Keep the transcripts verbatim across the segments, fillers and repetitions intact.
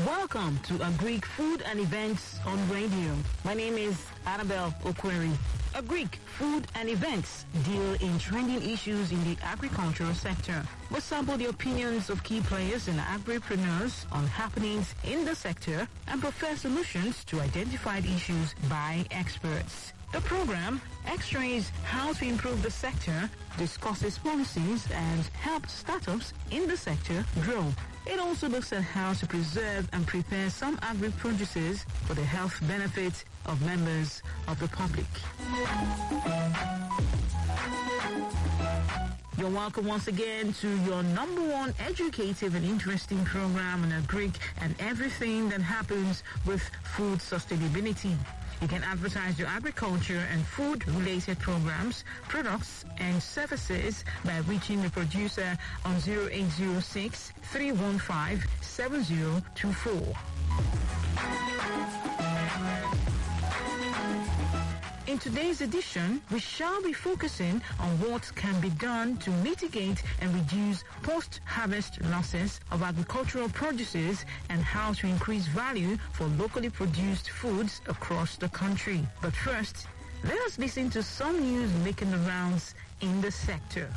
Welcome to Agric Food and Events on Radio. My name is Annabelle Okweri. Agric Food and Events deal in trending issues in the agricultural sector. We sample the opinions of key players and agripreneurs on happenings in the sector and prefer solutions to identified issues by experts. The program x-rays how to improve the sector, discusses policies, and helps startups in the sector grow. It also looks at how to preserve and prepare some agri-produces for the health benefits of members of the public. You're welcome once again to your number one educative and interesting program on Agric and everything that happens with food sustainability. You can advertise your agriculture and food-related programs, products, and services by reaching the producer on zero eight zero six, three one five, seven zero two four. In today's edition, we shall be focusing on what can be done to mitigate and reduce post-harvest losses of agricultural produces and how to increase value for locally produced foods across the country. But first, let us listen to some news making the rounds in the sector.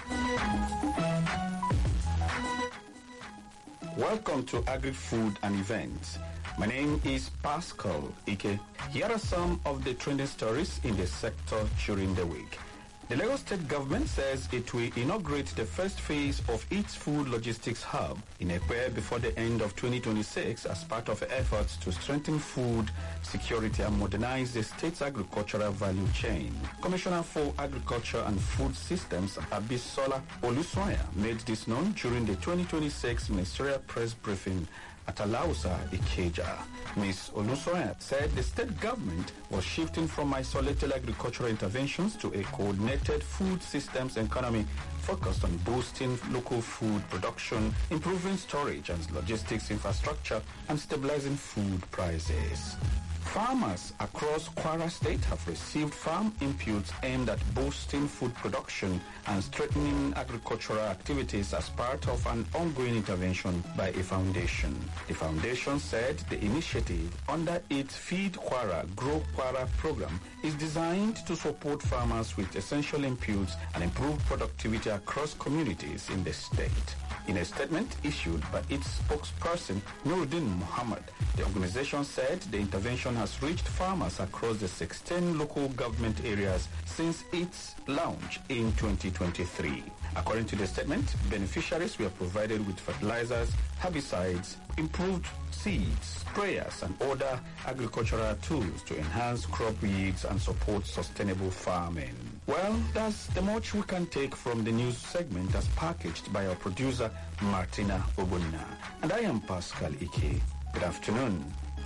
Welcome to Agri Food and Events. My name is Pascal Ike. Here are some of the trending stories in the sector during the week. The Lagos State government says it will inaugurate the first phase of its food logistics hub in Ekpe before the end of twenty twenty-six as part of efforts to strengthen food security and modernize the state's agricultural value chain. Commissioner for Agriculture and Food Systems, Abisola Oluswaya, made this known during the twenty twenty-six ministerial press briefing at Alausa, Ikeja. Miz Oluswaya said the state government was shifting from isolated agricultural interventions to a coordinated food systems economy focused on boosting local food production, improving storage and logistics infrastructure, and stabilizing food prices. Farmers across Kwara State have received farm inputs aimed at boosting food production and strengthening agricultural activities as part of an ongoing intervention by a foundation. The foundation said the initiative under its Feed Kwara, Grow Kwara program is designed to support farmers with essential inputs and improve productivity across communities in the state. In a statement issued by its spokesperson, Nuruddin Muhammad, the organization said the intervention has reached farmers across the sixteen local government areas since its launch in twenty twenty-three. According to the statement, beneficiaries were provided with fertilizers, herbicides, improved seeds, sprayers, and other agricultural tools to enhance crop yields and support sustainable farming. Well, that's the much we can take from the news segment as packaged by our producer, Martina Obunna. And I am Pascal Ike. Good afternoon.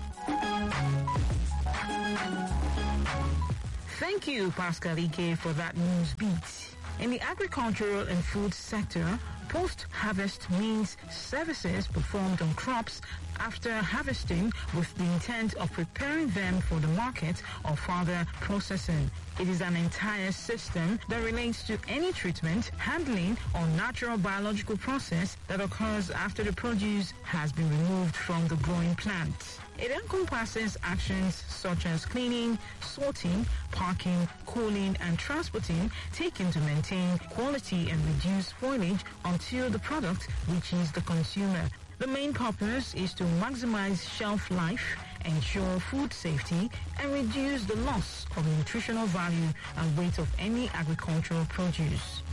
Thank you, Pascal Ike, for that news beat. In the agricultural and food sector, post-harvest means services performed on crops after harvesting with the intent of preparing them for the market or further processing. It is an entire system that relates to any treatment, handling, or natural biological process that occurs after the produce has been removed from the growing plant. It encompasses actions such as cleaning, sorting, packing, cooling, and transporting taken to maintain quality and reduce spoilage until the product reaches the consumer. The main purpose is to maximize shelf life, ensure food safety, and reduce the loss of nutritional value and weight of any agricultural produce.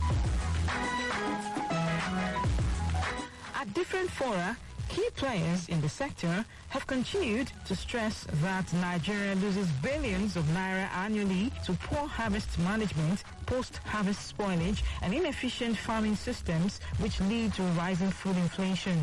At different fora, key players in the sector have continued to stress that Nigeria loses billions of naira annually to poor harvest management, post-harvest spoilage, and inefficient farming systems, which lead to rising food inflation.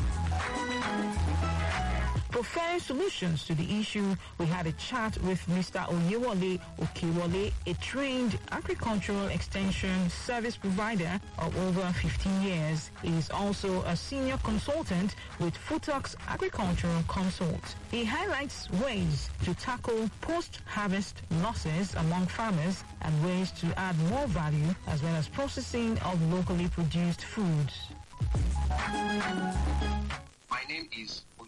Preferring solutions to the issue, we had a chat with Mister Oyewole Okewole, a trained agricultural extension service provider of over fifteen years. He is also a senior consultant with Futox Agricultural Consult. He highlights ways to tackle post-harvest losses among farmers and ways to add more value, as well as processing of locally produced foods. My name is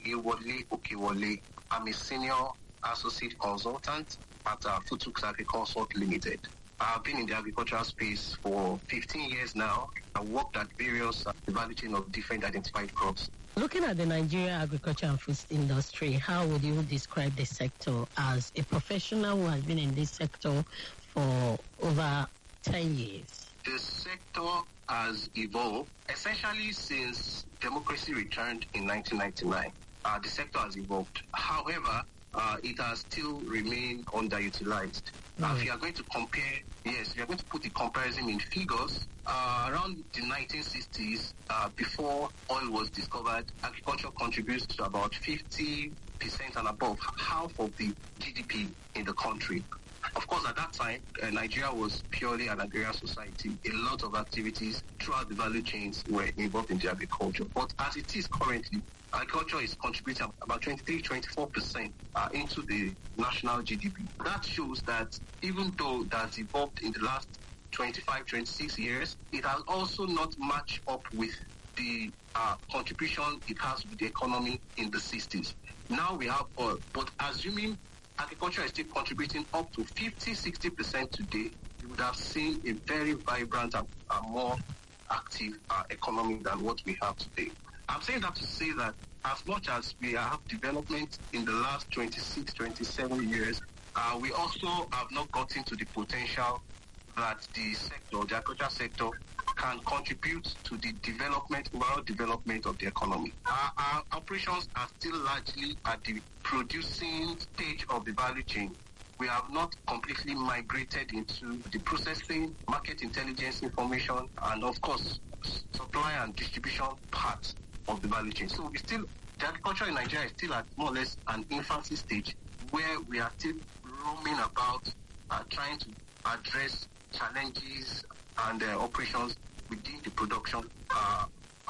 Ewole Okewole. I'm a senior associate consultant at uh, Futuks Agri-Consult Limited. I've been in the agricultural space for fifteen years now. I worked at various uh, value chain of different identified crops. Looking at the Nigeria agriculture and food industry, how would you describe the sector as a professional who has been in this sector for over ten years? The sector has evolved essentially since democracy returned in nineteen ninety-nine. Uh, the sector has evolved. However, uh, it has still remained underutilized. Mm. Uh, if you are going to compare, yes, if you are going to put the comparison in figures, uh, around the nineteen sixties, uh, before oil was discovered, agriculture contributes to about fifty percent and above, half of the G D P in the country. Of course, at that time, uh, Nigeria was purely an agrarian society. A lot of activities throughout the value chains were involved in the agriculture. But as it is currently, agriculture is contributing about twenty-three, twenty-four percent uh, into the national G D P. That shows that even though that's evolved in the last twenty-five, twenty-six years, it has also not matched up with the uh, contribution it has with the economy in the sixties. Now we have oil, but assuming agriculture is still contributing up to fifty, sixty percent today, you would have seen a very vibrant and uh, more active uh, economy than what we have today. I'm saying that to say that as much as we have development in the last twenty-six, twenty-seven years, uh, we also have not gotten to the potential that the sector, the agriculture sector, can contribute to the development, overall development of the economy. Our, our operations are still largely at the producing stage of the value chain. We have not completely migrated into the processing, market intelligence information, and of course, supply and distribution parts of the value chain. So we still, the agriculture in Nigeria is still at more or less an infancy stage where we are still roaming about uh, trying to address challenges and uh, operations within the production uh,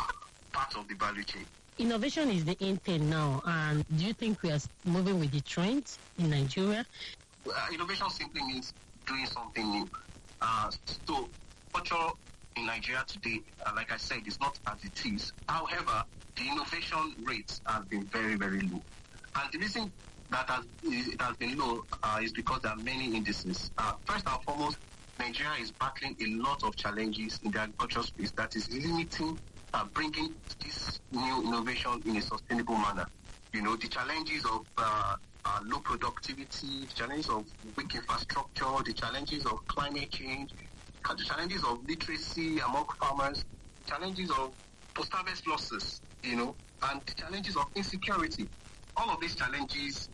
part of the value chain. Innovation is the in thing now, and do you think we are moving with the trends in Nigeria? Uh, innovation simply means doing something new. Uh, so, culture in Nigeria today, uh, like I said, is not as it is. However, the innovation rates have been very, very low. And the reason that has, it has been low uh, is because there are many indices. Uh, first and foremost, Nigeria is battling a lot of challenges in the agricultural space that is limiting uh, bringing this new innovation in a sustainable manner. You know, the challenges of uh, uh, low productivity, the challenges of weak infrastructure, the challenges of climate change, the challenges of literacy among farmers, challenges of post-harvest losses, you know, and the challenges of insecurity. All of these challenges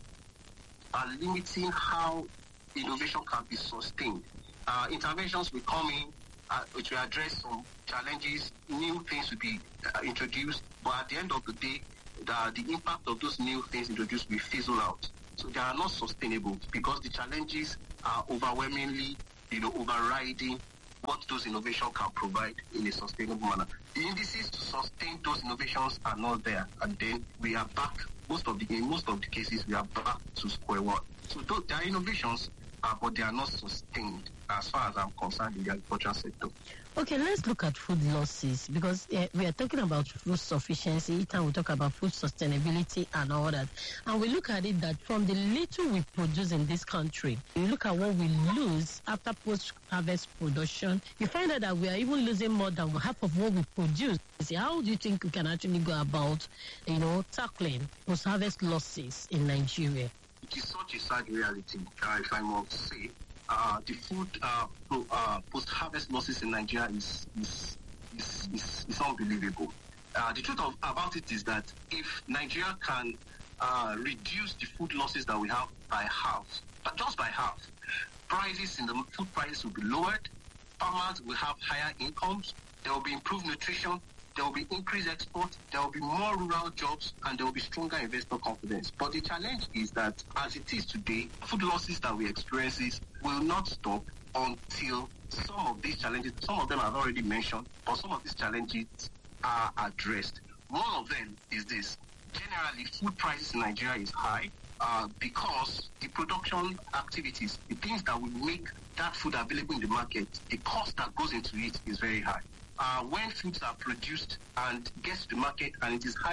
are limiting how innovation can be sustained. Uh, interventions will come in, uh, which will address some challenges, new things will be uh, introduced, but at the end of the day, the, the impact of those new things introduced will fizzle out. So they are not sustainable because the challenges are overwhelmingly, you know, overriding what those innovations can provide in a sustainable manner. The indices to sustain those innovations are not there, and then we are back. Most of the in most of the cases, we are back to square one. So those, there are innovations, uh, but they are not sustained as far as I'm concerned in the agricultural sector. Okay, let's look at food losses because uh, we are talking about food sufficiency and we talk about food sustainability and all that. And we look at it that from the little we produce in this country, you look at what we lose after post-harvest production, you find out that we are even losing more than half of what we produce. How do you think we can actually go about, you know, tackling post-harvest losses in Nigeria? It is such a sad reality, uh, if I must say. Uh, the food uh, pro, uh, post-harvest losses in Nigeria is is, is, is, is unbelievable. Uh, the truth of, about it is that if Nigeria can uh, reduce the food losses that we have by half, but just by half, prices in the food prices will be lowered, farmers will have higher incomes, there will be improved nutrition, there will be increased export, there will be more rural jobs, and there will be stronger investor confidence. But the challenge is that, as it is today, food losses that we experience will not stop until some of these challenges, some of them I've already mentioned, but some of these challenges are addressed. One of them is this. Generally, food prices in Nigeria is high uh, because the production activities, the things that will make that food available in the market, the cost that goes into it is very high. Uh, when foods are produced and gets to the market and it is higher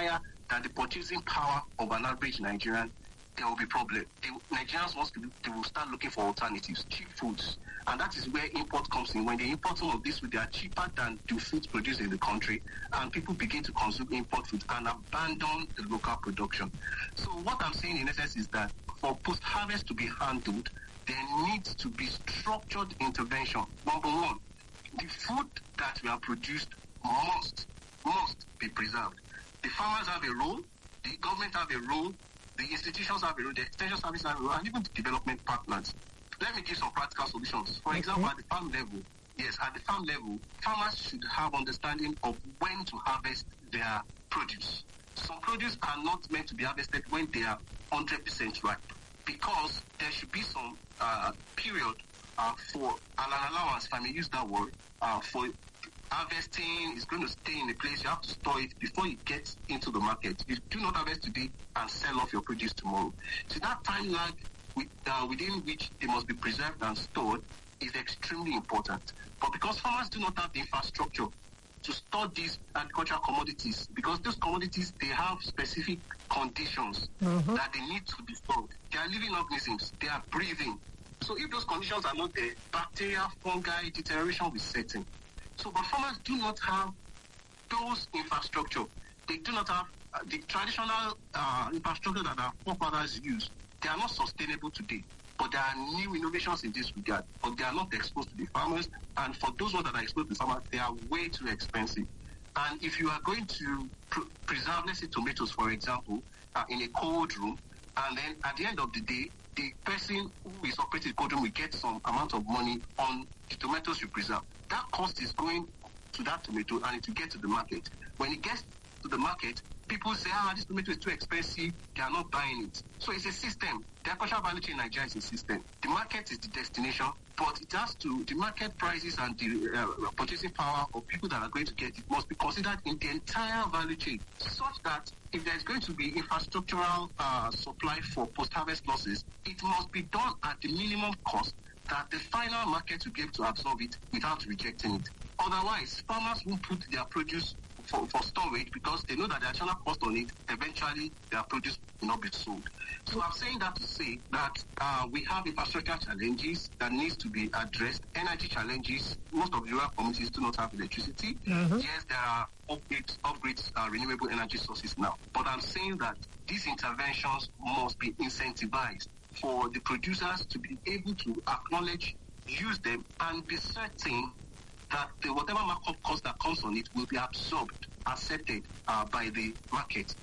that the purchasing power of an average Nigerian, there will be problem. They, Nigerians, once they, they will start looking for alternatives, cheap foods. And that is where import comes in. When they import some of this food, they are cheaper than the foods produced in the country. And people begin to consume import food and abandon the local production. So what I'm saying in essence is that for post-harvest to be handled, there needs to be structured intervention. Number one, the food that we have produced must, must be preserved. The farmers have a role, the government have a role, the institutions have a role, the extension services have a role, and even the development partners. Let me give some practical solutions. For example, at the farm level, yes, at the farm level, farmers should have understanding of when to harvest their produce. Some produce are not meant to be harvested when they are one hundred percent ripe, because there should be some uh, period uh, for an allowance, if I may use that word, uh, for harvesting. Is going to stay in a place. You have to store it before it gets into the market. You do not harvest today and sell off your produce tomorrow. So that time lag with, uh, within which they must be preserved and stored is extremely important. But because farmers do not have the infrastructure to store these agricultural commodities, because those commodities, they have specific conditions mm-hmm. that they need to be stored. They are living organisms. They are breathing. So if those conditions are not there, bacteria, fungi, deterioration will set in. So, but farmers do not have those infrastructure. They do not have uh, the traditional uh, infrastructure that our forefathers used. They are not sustainable today. But there are new innovations in this regard. But they are not exposed to the farmers. And for those ones that are exposed to the farmers, they are way too expensive. And if you are going to pr- preserve, let's say, tomatoes, for example, uh, in a cold room, and then at the end of the day, the person who is operating the cold room will get some amount of money on the tomatoes you preserve. That cost is going to that tomato and it will get to the market. When it gets to the market, people say, ah, this tomato is too expensive, they are not buying it. So it's a system. The agricultural value chain in Nigeria is a system. The market is the destination, but it has to, the market prices and the uh, purchasing power of people that are going to get it must be considered in the entire value chain, such that if there's going to be infrastructural uh, supply for post-harvest losses, it must be done at the minimum cost that the final market will be able to absorb it without rejecting it. Otherwise, farmers won't put their produce for, for storage because they know that the additional cost on it, eventually their produce will not be sold. So I'm saying that to say that uh, we have infrastructure challenges that needs to be addressed, energy challenges. Most of the rural communities do not have electricity. Mm-hmm. Yes, there are upgrades, upgrades uh, renewable energy sources now. But I'm saying that these interventions must be incentivized for the producers to be able to acknowledge, use them, and be certain that the whatever markup cost that comes on it will be absorbed, accepted uh, by the market.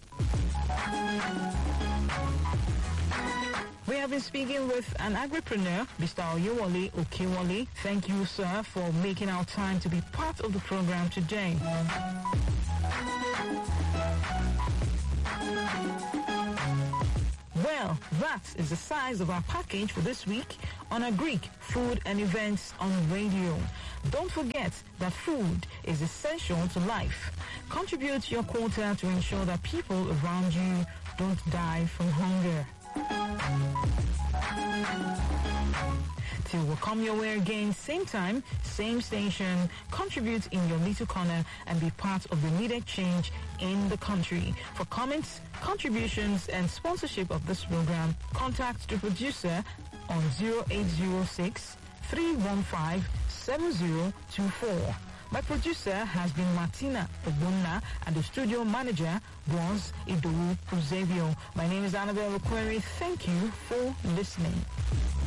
We have been speaking with an agripreneur, Mister Oyewole Okewole. Thank you, sir, for making our time to be part of the program today. Well, that is the size of our package for this week on Agric Food and Events on Radio. Don't forget that food is essential to life. Contribute your quota to ensure that people around you don't die from hunger. Till we'll come your way again, same time, same station. Contribute in your little corner and be part of the needed change in the country. For comments, contributions, and sponsorship of this program, contact the producer on zero eight zero six, three one five, seven zero two four. My producer has been Martina Obunna, and the studio manager was Idowu Uzebio. My name is Annabelle Okweri. Thank you for listening.